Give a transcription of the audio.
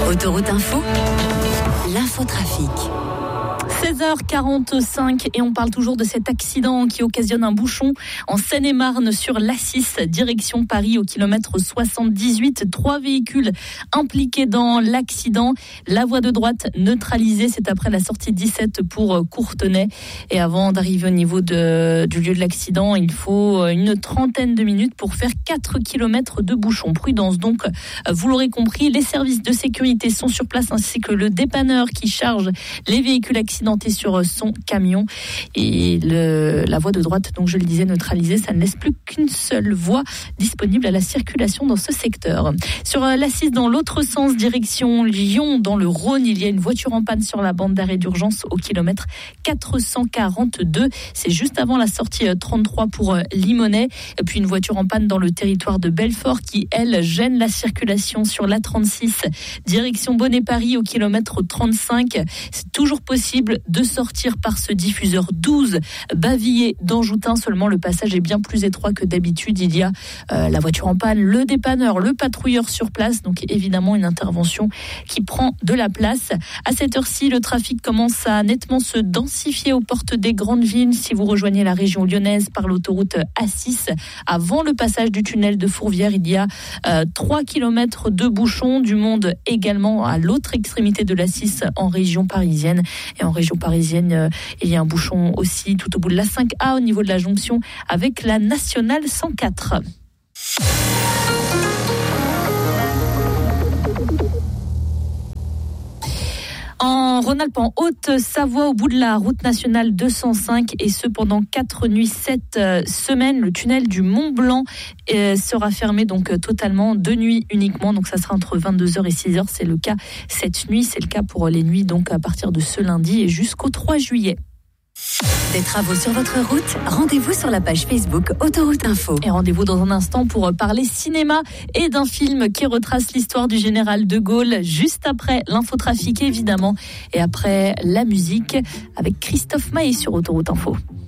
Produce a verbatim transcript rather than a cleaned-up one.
Autoroute Info, l'infotrafic. seize heures quarante-cinq et on parle toujours de cet accident qui occasionne un bouchon en Seine-et-Marne sur l'A six, direction Paris au kilomètre soixante-dix-huit. Trois véhicules impliqués dans l'accident. La voie de droite neutralisée, c'est après la sortie dix-sept pour Courtenay. Et avant d'arriver au niveau de, du lieu de l'accident, il faut une trentaine de minutes pour faire quatre kilomètres de bouchon. Prudence donc, vous l'aurez compris, les services de sécurité sont sur place ainsi que le dépanneur qui charge les véhicules accidentés sur son camion et le, la voie de droite, donc je le disais, neutralisée, ça ne laisse plus qu'une seule voie disponible à la circulation dans ce secteur. Sur l'A six, dans l'autre sens, direction Lyon, dans le Rhône, il y a une voiture en panne sur la bande d'arrêt d'urgence au kilomètre quatre cent quarante-deux. C'est juste avant la sortie trente-trois pour Limonest. Et puis une voiture en panne dans le territoire de Belfort qui, elle, gêne la circulation sur l'A trente-six, direction Bonnet-Paris au kilomètre trente-cinq. C'est toujours possible de sortir par ce diffuseur douze Bavilliers d'Anjoutin. Seulement le passage est bien plus étroit que d'habitude. Il y a euh, la voiture en panne, le dépanneur, le patrouilleur sur place. Donc évidemment une intervention qui prend de la place. À cette heure-ci, le trafic commence à nettement se densifier aux portes des grandes villes. Si vous rejoignez la région lyonnaise par l'autoroute A six, avant le passage du tunnel de Fourvière, il y a euh, trois kilomètres de bouchons. Du monde également à l'autre extrémité de l'A six en région parisienne. Et en région parisienne, euh, il y a un bouchon aussi tout au bout de l'A cinq A au niveau de la jonction avec la nationale cent quatre. En Rhône-Alpes, en Haute-Savoie, au bout de la route nationale deux cent cinq, et ce pendant quatre nuits, sept euh, semaines, le tunnel du Mont Blanc euh, sera fermé donc euh, totalement, deux nuits uniquement. Donc ça sera entre vingt-deux heures et six heures. C'est le cas cette nuit, c'est le cas pour les nuits donc à partir de ce lundi et jusqu'au trois juillet. Des travaux sur votre route, rendez-vous sur la page Facebook Autoroute Info. Et rendez-vous dans un instant pour parler cinéma et d'un film qui retrace l'histoire du général de Gaulle, juste après l'infotrafic évidemment, et après la musique avec Christophe Maé sur Autoroute Info.